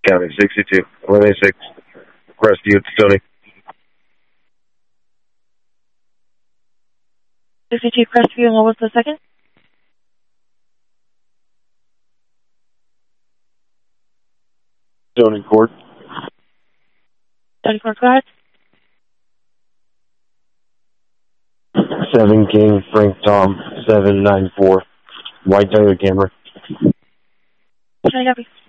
County 62, 186, Crestview, Stony. 62 Crestview, and what was the second? Stony Court. Stony Court, go ahead. 7 King, Frank Tom, 794, White Tiger Camera. Can I copy?